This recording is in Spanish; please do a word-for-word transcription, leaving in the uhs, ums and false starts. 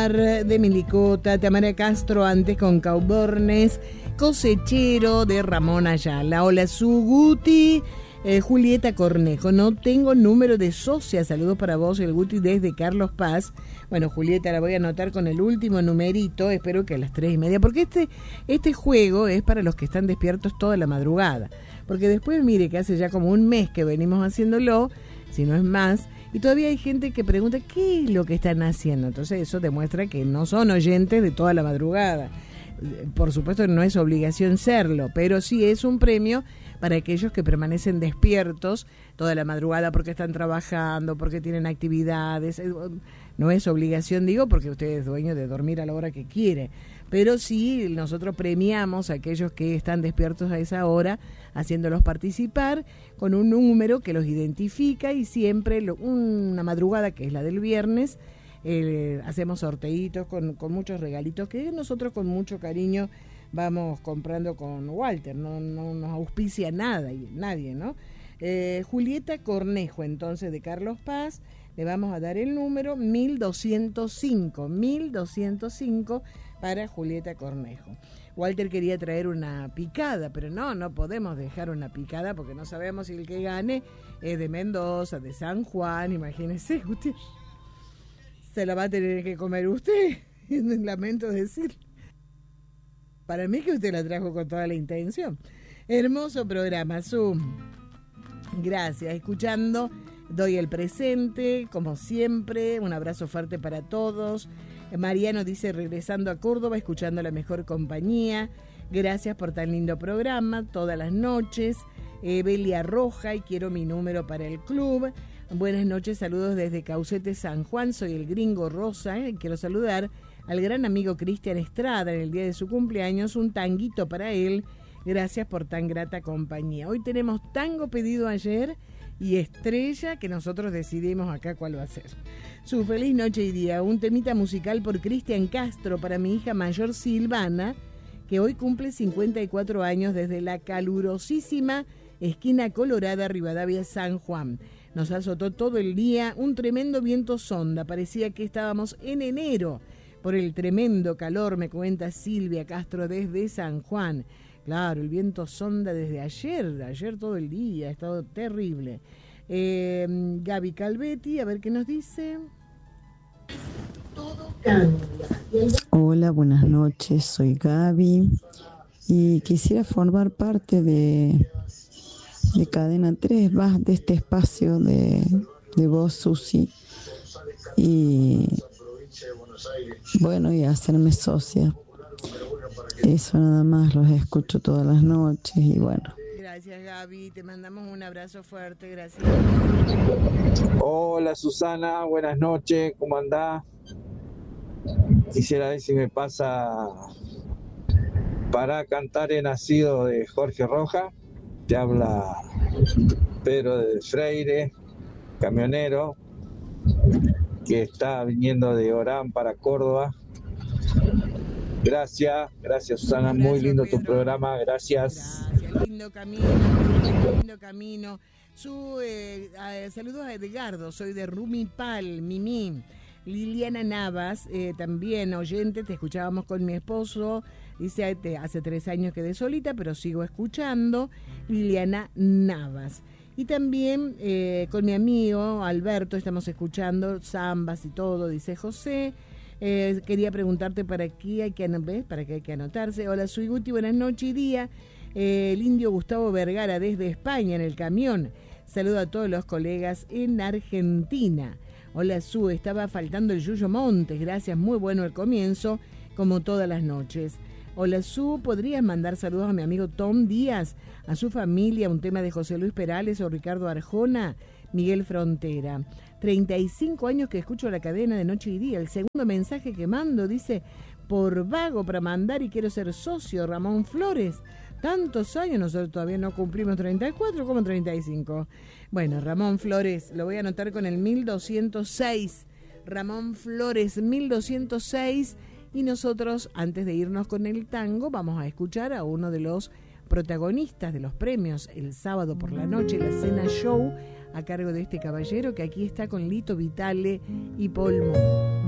Omar de Milicota, Tamara Castro antes con Caubornes, Cosechero de Ramón Ayala. Hola, Suguti. Eh, Julieta Cornejo, no tengo número de socia. Saludos para vos, el Guti desde Carlos Paz. Bueno, Julieta, la voy a anotar con el último numerito. Espero que a las tres y media, porque este, este juego es para los que están despiertos toda la madrugada. Porque después, mire, que hace ya como un mes que venimos haciéndolo, si no es más, y todavía hay gente que pregunta qué es lo que están haciendo. Entonces eso demuestra que no son oyentes de toda la madrugada. Por supuesto no es obligación serlo, pero sí es un premio para aquellos que permanecen despiertos toda la madrugada porque están trabajando, porque tienen actividades. No es obligación, digo, porque usted es dueño de dormir a la hora que quiere. Pero sí, nosotros premiamos a aquellos que están despiertos a esa hora, haciéndolos participar con un número que los identifica, y siempre lo, una madrugada, que es la del viernes, eh, hacemos sorteitos con, con muchos regalitos que nosotros con mucho cariño vamos comprando con Walter. No, no nos auspicia nada, nadie, ¿no? Eh, Julieta Cornejo, entonces, de Carlos Paz, le vamos a dar el número mil doscientos cinco, mil doscientos cinco para Julieta Cornejo. Walter quería traer una picada, pero no, no podemos dejar una picada porque no sabemos si el que gane es de Mendoza, de San Juan. Imagínese, usted se la va a tener que comer usted. Lamento decir. Para mí que usted la trajo con toda la intención. Hermoso programa, Zoom. Gracias. Escuchando, doy el presente, como siempre. Un abrazo fuerte para todos. Mariano dice, regresando a Córdoba, escuchando La Mejor Compañía. Gracias por tan lindo programa, todas las noches. Eh, Belia Roja, y quiero mi número para el club. Buenas noches, saludos desde Caucete, San Juan. Soy el Gringo Rosa. Eh, quiero saludar al gran amigo Cristian Estrada en el día de su cumpleaños. Un tanguito para él. Gracias por tan grata compañía. Hoy tenemos tango pedido ayer y estrella que nosotros decidimos acá cuál va a ser. Su feliz noche y día. Un temita musical por Cristian Castro para mi hija mayor Silvana, que hoy cumple cincuenta y cuatro años, desde la calurosísima esquina Colorada, Rivadavia, San Juan. Nos azotó todo el día un tremendo viento sonda. Parecía que estábamos en enero por el tremendo calor, me cuenta Silvia Castro desde San Juan. Claro, el viento sonda desde ayer, ayer todo el día, ha estado terrible. Eh, Gaby Calvetti, a ver qué nos dice. Hola, buenas noches, soy Gaby y quisiera formar parte de, de Cadena tres, de este espacio de, de Voz Susi, y bueno, y hacerme socia. Eso nada más, los escucho todas las noches y bueno. Gracias, Gaby, te mandamos un abrazo fuerte, gracias. Hola, Susana, buenas noches, ¿cómo andás? Quisiera ver si me pasa para cantar He nacido, de Jorge Rojas. Te habla Pedro de Freire, camionero, que está viniendo de Orán para Córdoba. Gracias, gracias Susana, gracias, muy lindo Pedro. Tu programa, gracias. Gracias, lindo camino, lindo camino. Su, eh, eh, saludos a Edgardo, soy de Rumipal, Mimí. Liliana Navas, eh, también oyente, te escuchábamos con mi esposo, dice, hace tres años quedé solita, pero sigo escuchando. Liliana Navas. Y también eh, con mi amigo Alberto estamos escuchando zambas y todo, dice José. Eh, quería preguntarte para qué hay que, ¿ves? Para qué hay que anotarse. Hola, soy Guti, buenas noches y día. Eh, el indio Gustavo Vergara desde España en el camión. Saludo a todos los colegas en Argentina. Hola, Su, estaba faltando el Yuyo Montes, gracias, muy bueno el comienzo, como todas las noches. Hola, Su, ¿podrías mandar saludos a mi amigo Tom Díaz, a su familia, un tema de José Luis Perales o Ricardo Arjona? Miguel Frontera. treinta y cinco años que escucho la cadena de noche y día. El segundo mensaje que mando dice, por vago para mandar y quiero ser socio, Ramón Flores. Tantos años, nosotros todavía no cumplimos treinta y cuatro, como treinta y cinco. Bueno, Ramón Flores, lo voy a anotar con el mil doscientos seis. Ramón Flores, mil doscientos seis. Y nosotros, antes de irnos con el tango, vamos a escuchar a uno de los protagonistas de los premios el sábado por la noche, la cena show, a cargo de este caballero que aquí está con Lito Vitale y Paul Moon.